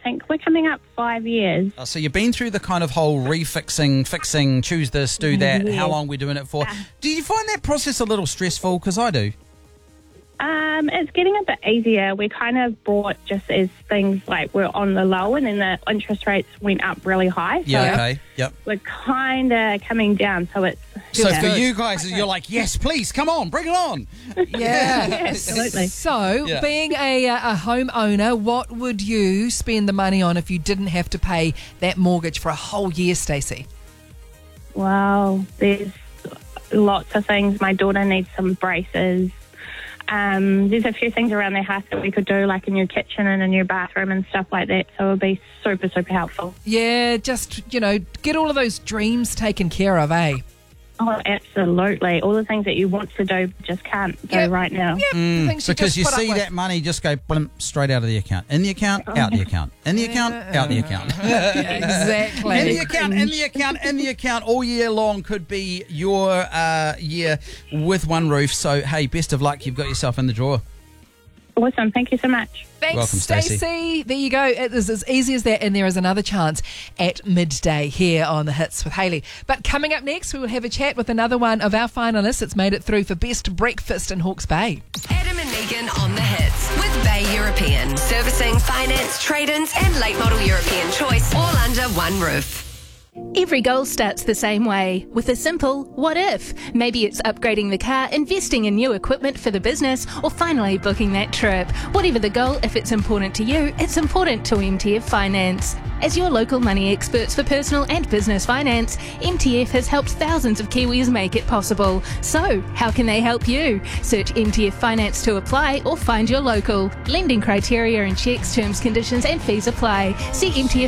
think we're coming up 5 years. So you've been through the kind of whole fixing, choose this, do that, how long we're doing it for. Do you find that process a little stressful? Because I do. It's getting a bit easier. We kind of bought just as things like were on the low and then the interest rates went up really high. Yeah, so okay, yep. We're kind of coming down, so it's... So for you guys, you're like, yes, please, come on, bring it on. Yeah, absolutely. So, being a homeowner, what would you spend the money on if you didn't have to pay that mortgage for a whole year, Stacey? Well, there's lots of things. My daughter needs some braces. There's a few things around the house that we could do, like a new kitchen and a new bathroom and stuff like that. So it would be super, super helpful. Yeah, just, get all of those dreams taken care of, eh? Oh, absolutely. All the things that you want to do just can't do right now. Because you see that money just go blimp straight out of the account. In the account, out the account. In the account, out the account. Exactly. In the account all year long could be your year with One Roof. So, hey, best of luck. You've got yourself in the drawer. Awesome. Thank you so much. Thanks, welcome, Stacey. There you go. It is as easy as that, and there is another chance at midday here on The Hits with Hayley. But coming up next, we will have a chat with another one of our finalists. It's made it through for Best Breakfast in Hawke's Bay. Adam and Megan on The Hits with Bay European. Servicing, finance, trade-ins and late model European choice, all under one roof. Every goal starts the same way, with a simple what if. Maybe it's upgrading the car, investing in new equipment for the business, or finally booking that trip. Whatever the goal, if it's important to you, it's important to MTF Finance. As your local money experts for personal and business finance, MTF has helped thousands of Kiwis make it possible. So, how can they help you? Search MTF Finance to apply or find your local. Lending criteria and checks, terms, conditions and fees apply. See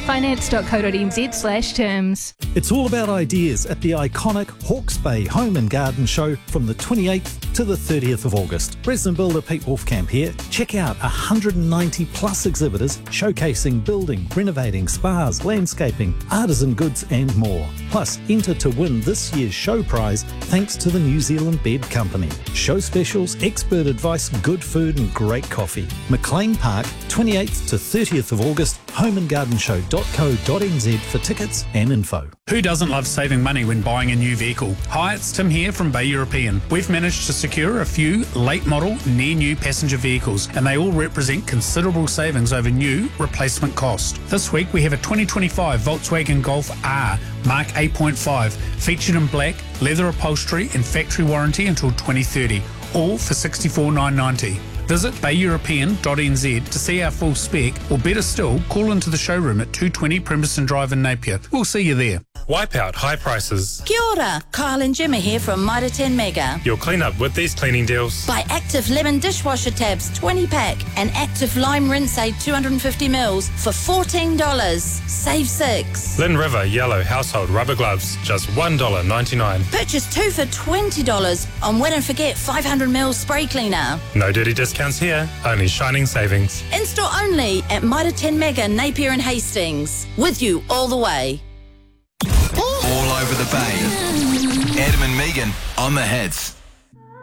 mtffinance.co.nz/terms. It's all about ideas at the iconic Hawke's Bay Home and Garden Show from the 28th to the 30th of August. Resident builder Pete Wolfcamp here. Check out 190 plus exhibitors showcasing building, renovating, spas, landscaping, artisan goods and more. Plus, enter to win this year's show prize thanks to the New Zealand Bed Company. Show specials, expert advice, good food and great coffee. McLean Park, 28th to 30th of August, homeandgardenShow.co.nz for tickets and info. Who doesn't love saving money when buying a new vehicle? Hi, it's Tim here from Bay European. We've managed to secure a few late model, near new passenger vehicles, and they all represent considerable savings over new replacement cost. This week we have a 2025 Volkswagen Golf R Mark 8.5, featured in black, leather upholstery and factory warranty until 2030, all for $64,990. Visit bayeuropean.nz to see our full spec, or better still, call into the showroom at 220 Premiston Drive in Napier. We'll see you there. Wipeout high prices. Kia ora, Kyle and Jimmy here from Mitre 10 Mega. You'll clean up with these cleaning deals. Buy Active Lemon dishwasher tabs 20 pack and Active Lime Rinse Aid 250 mils for $14. Save 6. Lynn River yellow household rubber gloves, just $1.99. Purchase 2 for $20 on Wet and Forget 500 mils spray cleaner. No dirty discounts here, only shining savings. In-store only at Mitre 10 Mega, Napier and Hastings. With you all the way. All over the bay. Adam and Megan on The Hits.